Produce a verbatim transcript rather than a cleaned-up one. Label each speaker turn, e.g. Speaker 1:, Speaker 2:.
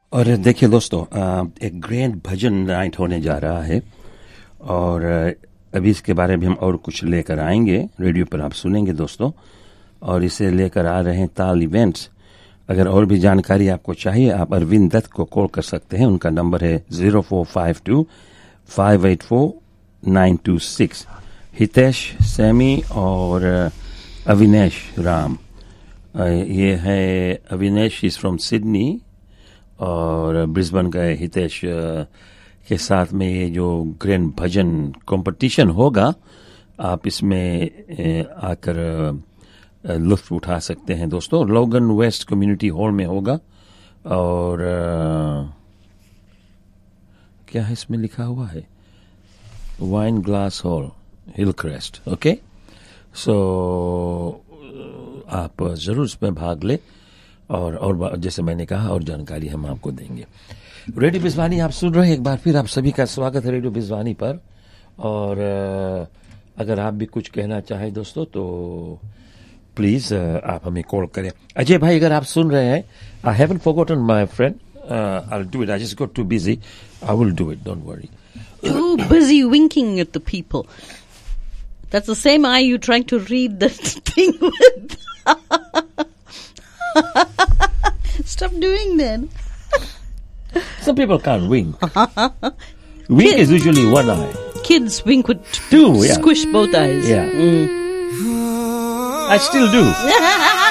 Speaker 1: और देखिए दोस्तों, एक ग्रैंड भजन नाइट होने जा रहा है और अभी इसके बारे में हम और कुछ लेकर आएंगे, रेडियो पर आप सुनेंगे दोस्तों। और इसे लेकर आ रहे हैं ताल इवेंट्स। अगर और भी जानकारी आपको चाहिए, आप अरविंद दत्त को कॉल कर सकते हैं। उनका नंबर है zero four five to five eight four nine to six. Hitesh, Sami और अविनेश राम, ये है अविनेश इज फ्रॉम सिडनी और ब्रिस्बेन का हितेश के साथ में ये जो ग्रैंड भजन कंपटीशन होगा, आप इसमें आकर लुत्फ उठा सकते हैं दोस्तों। लोगन वेस्ट कम्युनिटी हॉल में होगा और क्या है इसमें लिखा हुआ है, wine glass hall, Hillcrest. Okay, सो आप जरूर इसमें भाग ले और और जैसे मैंने कहा और जानकारी हम आपको देंगे। रेडियो बिजवानी आप सुन रहे हैं, एक बार फिर आप सभी का स्वागत है रेडियो बिजवानी पर। और अगर आप भी कुछ कहना चाहें दोस्तों तो प्लीज आप हमें कॉल करें। अजय भाई, अगर आप सुन रहे हैं, I haven't forgotten my friend, I will do it, I just got too busy, I will do it, don't worry.
Speaker 2: Too busy winking at the people. That's the same eye you're trying to read the thing with. Stop doing that.
Speaker 1: Some people can't wink. Wink Kids. Is usually one eye.
Speaker 2: Kids wink with
Speaker 1: two, yeah.
Speaker 2: Squish both eyes.
Speaker 1: Yeah. Mm. I still do.